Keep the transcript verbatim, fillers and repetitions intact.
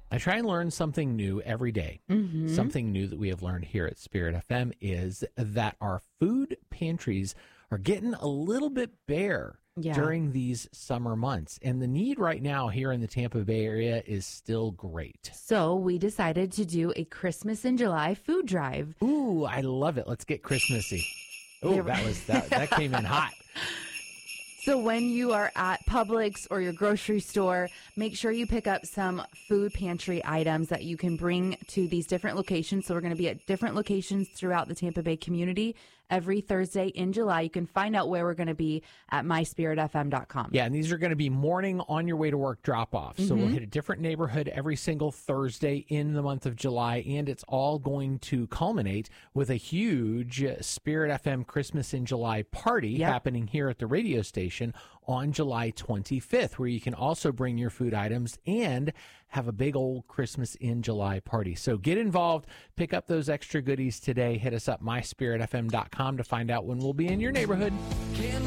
I try and learn something new every day. Mm-hmm. Something new that we have learned here at Spirit F M is that our food pantries are getting a little bit bare Yeah. during these summer months. And the need right now here in the Tampa Bay area is still great. So we decided to do a Christmas in July food drive. Ooh, I love it. Let's get Christmassy. Oh, There- that was that, that came in hot. So when you are at Publix or your grocery store, make sure you pick up some food pantry items that you can bring to these different locations. So we're going to be at different locations throughout the Tampa Bay community every Thursday in July. You can find out where we're going to be at my spirit f m dot com. Yeah, and these are going to be morning on your way to work drop-offs. So we'll hit a different neighborhood every single Thursday in the month of July, and it's all going to culminate with a huge Spirit F M Christmas in July party Yep. happening here at the radio station on July twenty-fifth, where you can also bring your food items and have a big old Christmas in July party. So get involved, pick up those extra goodies today. Hit us up, my spirit f m dot com to find out when we'll be in your neighborhood. Can